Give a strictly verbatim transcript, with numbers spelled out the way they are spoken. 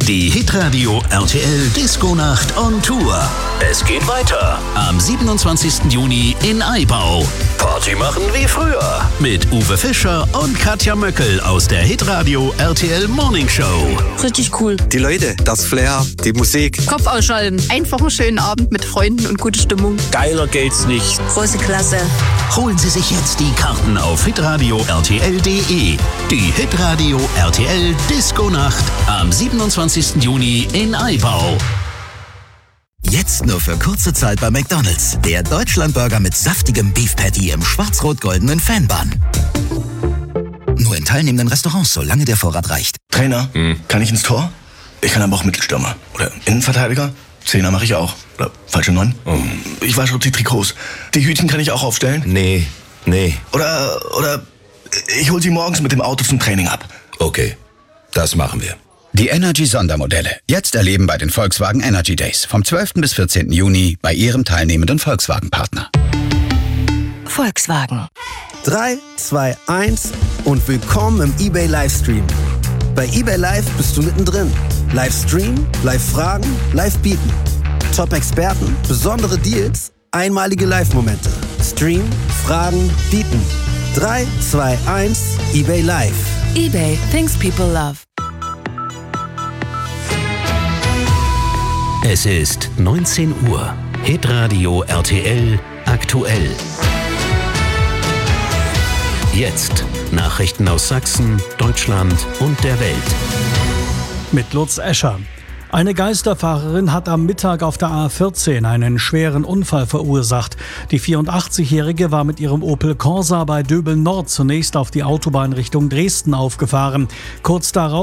Die Hitradio R T L Disco-Nacht on Tour. Es geht weiter am siebenundzwanzigsten Juni in Aibau. Party machen wie früher mit Uwe Fischer und Katja Möckel aus der Hitradio R T L Morning Show. Richtig cool. Die Leute, das Flair, die Musik. Kopf ausschalten. Einfach einen schönen Abend mit Freunden und gute Stimmung. Geiler geht's nicht. Große Klasse. Holen Sie sich jetzt die Karten auf hitradio r t l punkt d e. Die Hitradio R T L Disco-Nacht am siebenundzwanzigsten Juni in Aibau. Jetzt nur für kurze Zeit bei McDonald's. Der Deutschlandburger mit saftigem Beef Patty im schwarz-rot-goldenen Fanbun. Nur in teilnehmenden Restaurants, solange der Vorrat reicht. Trainer, hm. kann ich ins Tor? Ich kann aber auch Mittelstürmer. Oder Innenverteidiger? Zehner mache ich auch. Oder falsche Neun? Oh. Ich wasche die Trikots. Die Hütchen kann ich auch aufstellen? Nee, nee. Oder, oder ich hol sie morgens mit dem Auto zum Training ab. Okay, das machen wir. Die Energy-Sondermodelle. Jetzt erleben bei den Volkswagen Energy Days. Vom zwölften bis vierzehnten Juni bei Ihrem teilnehmenden Volkswagen-Partner. Volkswagen. drei, zwei, eins und willkommen im eBay Livestream. Bei eBay Live bist du mittendrin. Livestream, Live-Fragen, Live-Bieten. Top-Experten, besondere Deals, einmalige Live-Momente. Stream, Fragen, Bieten. drei, zwei, eins, eBay Live. eBay, things people love. Es ist neunzehn Uhr. Hitradio R T L aktuell. Jetzt Nachrichten aus Sachsen, Deutschland und der Welt. Mit Lutz Escher. Eine Geisterfahrerin hat am Mittag auf der A vierzehn einen schweren Unfall verursacht. Die vierundachtzigjährige war mit ihrem Opel Corsa bei Döbeln Nord zunächst auf die Autobahn Richtung Dresden aufgefahren. Kurz darauf